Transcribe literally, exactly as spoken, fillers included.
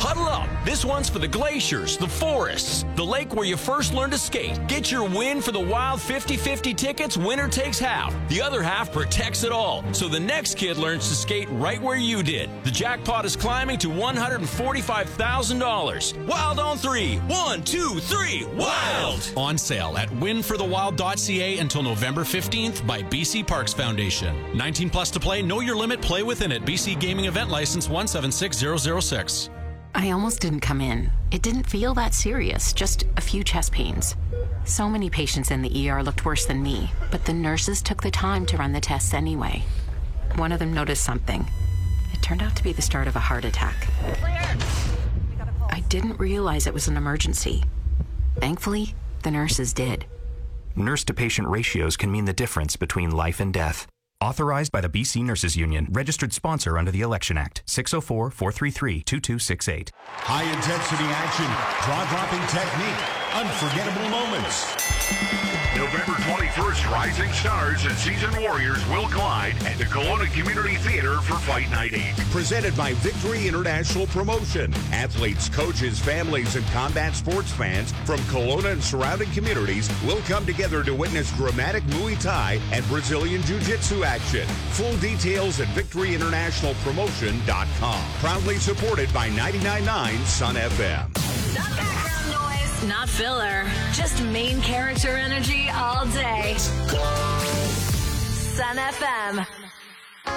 Huddle up. This one's for the glaciers, the forests, the lake where you first learned to skate. Get your win for the Wild fifty fifty tickets. Winner takes half. The other half protects it all. So the next kid learns to skate right where you did. The jackpot is climbing to one hundred forty-five thousand dollars. Wild on three. One, two, three. Wild! On sale at win for the wild dot c a until November fifteenth by B C Parks Foundation. nineteen plus to play. Know your limit. Play within it. B C Gaming Event License one seven six zero zero six. I almost didn't come in. It didn't feel that serious, just a few chest pains. So many patients in the E R looked worse than me, but the nurses took the time to run the tests anyway. One of them noticed something. It turned out to be the start of a heart attack. I didn't realize it was an emergency. Thankfully, the nurses did. Nurse-to-patient ratios can mean the difference between life and death. Authorized by the B C Nurses Union, registered sponsor under the Election Act, six oh four, four three three, two two six eight. High-intensity action, jaw-dropping technique, unforgettable moments. November twenty-first, Rising Stars and Seasoned Warriors will collide at the Kelowna Community Theater for Fight Night eight. Presented by Victory International Promotion. Athletes, coaches, families, and combat sports fans from Kelowna and surrounding communities will come together to witness dramatic Muay Thai and Brazilian Jiu-Jitsu action. Full details at victory international promotion dot com. Proudly supported by ninety-nine point nine Sun F M. Not background noise, not filler, just main character energy all day. Sun F M.